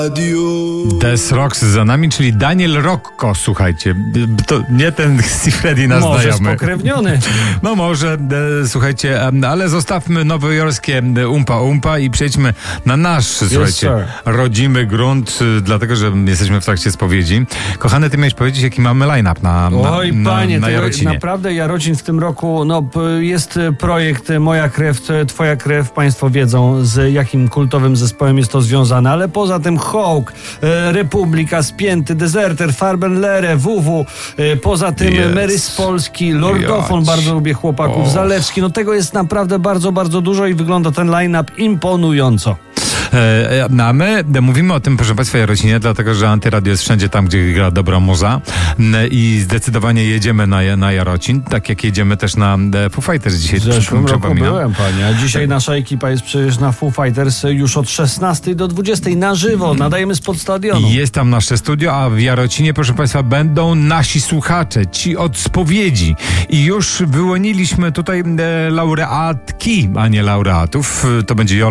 Des Rocks za nami, czyli Daniel Rocco, słuchajcie. To nie ten Freddy nasz może znajomy. spokrewniony. No może, słuchajcie, ale zostawmy nowojorskie Umpa Umpa i przejdźmy na nasz, słuchajcie, rodzimy grunt, dlatego, że jesteśmy w trakcie spowiedzi. Kochany, ty miałeś powiedzieć, jaki mamy line-up Oj, panie, na Jarocinie. Naprawdę Jarocin w tym roku, jest projekt Moja Krew, Twoja Krew. Państwo wiedzą, z jakim kultowym zespołem jest to związane, ale poza tym Hawk, Republika, Spięty, Deserter, Farbenlere, WW, poza tym Mary z Polski, Lordofon, bardzo lubię chłopaków, Zalewski. Tego jest naprawdę bardzo, bardzo dużo i wygląda ten line-up imponująco. A my mówimy o tym, proszę Państwa, Jarocinie, dlatego, że Antyradio jest wszędzie tam, gdzie gra dobra muza i zdecydowanie jedziemy na Jarocin, tak jak jedziemy też na Foo Fighters dzisiaj. W zeszłym roku byłem, panie, a dzisiaj nasza ekipa jest przecież na Foo Fighters już od 16 do 20 na żywo, nadajemy spod stadionu. Jest tam nasze studio, a w Jarocinie, proszę Państwa, będą nasi słuchacze, ci od spowiedzi i już wyłoniliśmy tutaj laureatki, a nie laureatów. To będzie